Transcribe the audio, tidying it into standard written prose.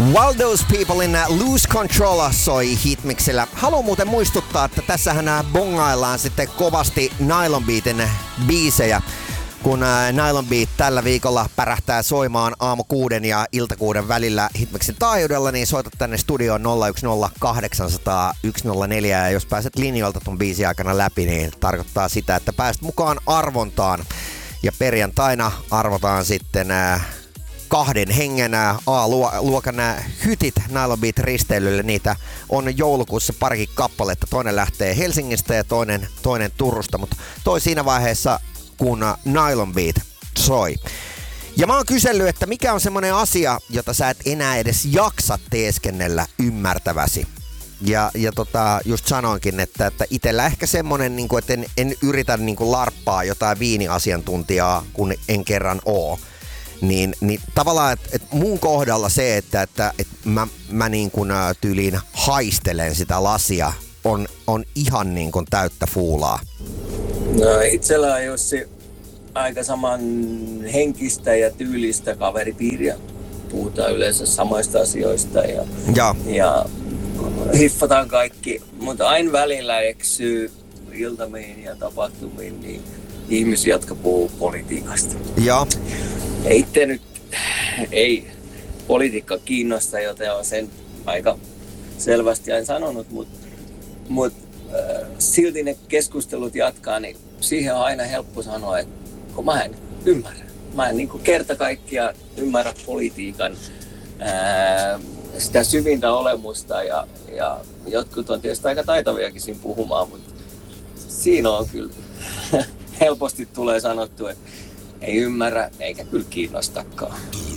While Those People in Lose Control soi Hitmixillä. Haluan muuten muistuttaa, että tässähän bongaillaan sitten kovasti Nylon Beatin biisejä, kun Nylon Beat tällä viikolla pärähtää soimaan aamu 6 ja ilta 6 välillä Hitmixin taajuudella, niin soita tänne studioon 010 800 104, ja jos pääset linjoilta ton biisin aikana läpi, niin tarkoittaa sitä, että pääset mukaan arvontaan. Ja perjantaina arvotaan sitten 2 hengen A-luokan hytit Nylon Beat risteilylle. Niitä on joulukuussa parikin kappaletta. Toinen lähtee Helsingistä ja toinen Turusta, mutta toi siinä vaiheessa, kun Nylon Beat soi. Ja mä oon kysellyt, että mikä on semmonen asia, jota sä et enää edes jaksa teeskennellä ymmärtäväsi. Ja just sanoinkin, että itellä ehkä semmonen, niin että en yritä niin larppaa jotain viiniasiantuntijaa, kun en kerran oo. Niin tavallaan, että mun kohdalla se, että mä niin kuin tyyliin haistelen sitä lasia, on ihan niin kuin täyttä fuulaa. No, itsellä on Jussi aika saman henkistä ja tyylistä kaveripiiriä. Puhutaan yleensä samoista asioista ja hiffataan kaikki, mutta aina välillä eksyy iltamiin ja tapahtumiin niin ihmisiä, jotka puhuu politiikasta. Ja Itse nyt ei politiikka kiinnosta, joten olen sen aika selvästi aina sanonut, mutta silti ne keskustelut jatkaa, niin siihen on aina helppo sanoa, että kun mä en ymmärrä. Mä en niin kuin kerta kaikkiaan ymmärrä politiikan sitä syvintä olemusta ja jotkut on tietysti aika taitaviakin siinä puhumaan, mutta siinä on kyllä helposti tulee sanottu, että ei ymmärrä eikä kyllä kiinnostakaan.